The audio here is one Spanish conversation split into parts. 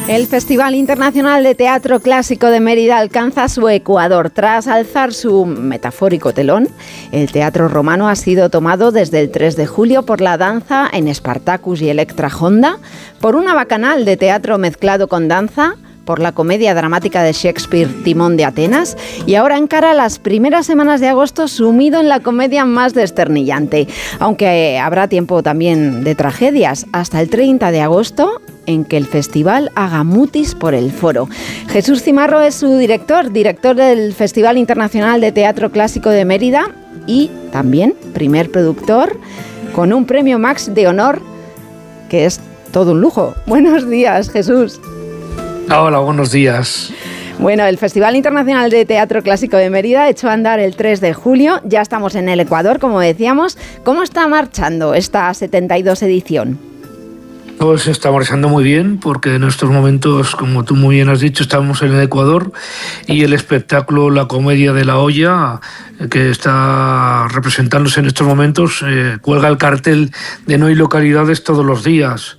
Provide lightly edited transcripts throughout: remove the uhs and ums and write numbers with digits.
El Festival Internacional de Teatro Clásico de Mérida alcanza su ecuador. Tras alzar su metafórico telón, el teatro romano ha sido tomado desde el 3 de julio por la danza en Spartacus y Electra Honda, por una bacanal de teatro mezclado con danza, por la comedia dramática de Shakespeare Timón de Atenas, y ahora encara las primeras semanas de agosto sumido en la comedia más desternillante, aunque habrá tiempo también de tragedias hasta el 30 de agosto, en que el festival haga mutis por el foro. Jesús Cimarro es su director del Festival Internacional de Teatro Clásico de Mérida y también primer productor con un premio Max de honor, que es todo un lujo. Buenos días, Jesús. Hola, buenos días. Bueno, el Festival Internacional de Teatro Clásico de Mérida echó a andar el 3 de julio, ya estamos en el Ecuador, como decíamos. ¿Cómo está marchando esta 72 edición? Pues está marchando muy bien, porque en estos momentos, como tú muy bien has dicho, estamos en el Ecuador y el espectáculo La Comedia de la Olla, que está representándose en estos momentos, cuelga el cartel de No hay localidades todos los días.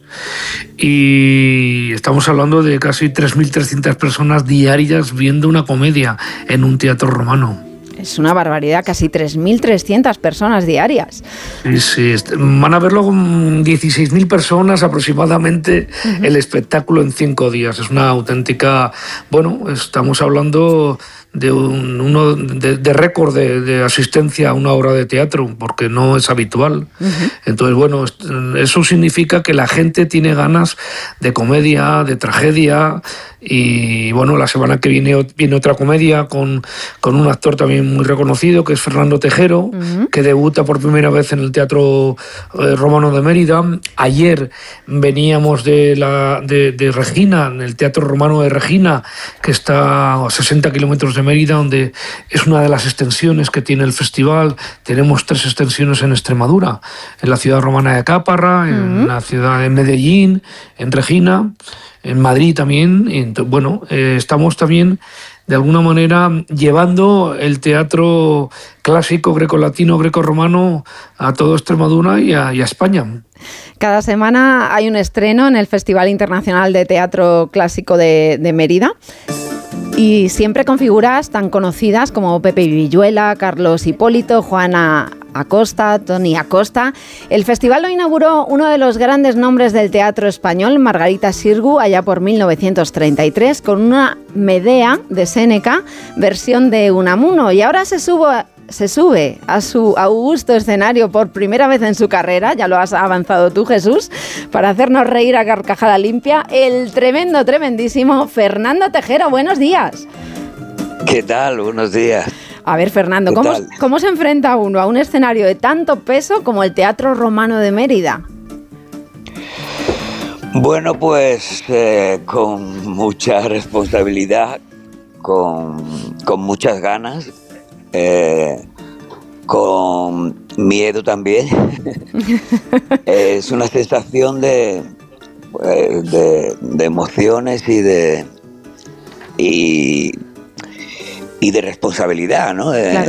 Y estamos hablando de casi 3.300 personas diarias viendo una comedia en un teatro romano. Es una barbaridad, casi 3.300 personas diarias. Sí, van a verlo con 16.000 personas aproximadamente el espectáculo en 5 días. Es una auténtica... Bueno, estamos hablando de récord de asistencia a una obra de teatro, porque no es habitual. Entonces, bueno, eso significa que la gente tiene ganas de comedia, de tragedia, y bueno, la semana que viene otra comedia con un actor también muy reconocido, que es Fernando Tejero, que debuta por primera vez en el Teatro Romano de Mérida. Ayer veníamos de Regina, en el Teatro Romano de Regina, que está a 60 kilómetros de Mérida, donde es una de las extensiones que tiene el festival. Tenemos 3 extensiones en Extremadura, en la ciudad romana de Cáparra, en la ciudad de Medellín, en Regina, en Madrid también. Y, bueno, estamos también de alguna manera llevando el teatro clásico grecolatino, grecorromano a toda Extremadura y a España. Cada semana hay un estreno en el Festival Internacional de Teatro Clásico de Mérida. Y siempre con figuras tan conocidas como Pepe Villuela, Carlos Hipólito, Juana Acosta, Tony Acosta. El festival lo inauguró uno de los grandes nombres del teatro español, Margarita Xirgu, allá por 1933, con una Medea de Séneca, versión de Unamuno. Y ahora se sube a su augusto escenario por primera vez en su carrera, ya lo has avanzado tú, Jesús, para hacernos reír a carcajada limpia, el tremendísimo Fernando Tejero. Buenos días. ¿Qué tal? Buenos días. A ver, Fernando, ¿cómo se enfrenta uno a un escenario de tanto peso como el Teatro Romano de Mérida? Bueno, pues con mucha responsabilidad, con muchas ganas, con miedo también. Es una sensación de emociones y de responsabilidad, ¿no? Claro.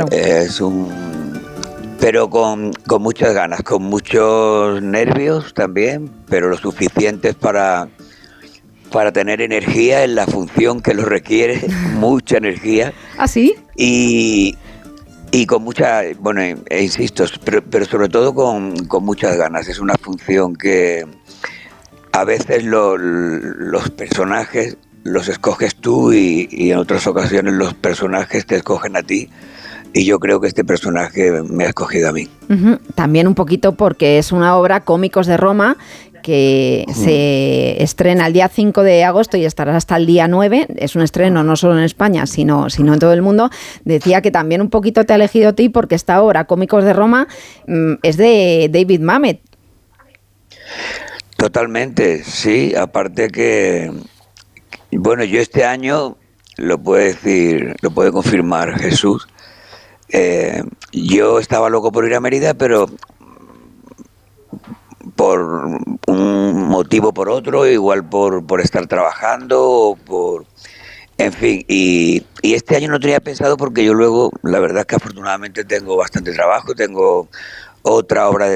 Pero con muchas ganas, con muchos nervios también, pero lo suficientes para tener energía en la función que lo requiere, mucha energía. ¿Ah, sí? Y con mucha, bueno, insisto, pero sobre todo con muchas ganas. Es una función que a veces los personajes los escoges tú y en otras ocasiones los personajes te escogen a ti. Y yo creo que este personaje me ha escogido a mí. También un poquito porque es una obra, Cómicos de Roma, que se estrena el día 5 de agosto y estará hasta el día 9. Es un estreno no solo en España, sino en todo el mundo. Decía que también un poquito te ha elegido a ti porque esta obra, Cómicos de Roma, es de David Mamet. Totalmente, sí. Aparte que, bueno, yo este año, lo puede confirmar Jesús, yo estaba loco por ir a Mérida, pero por un motivo o por otro, igual por estar trabajando, en fin, y este año no tenía pensado porque yo luego, la verdad es que afortunadamente tengo bastante trabajo, tengo otra obra de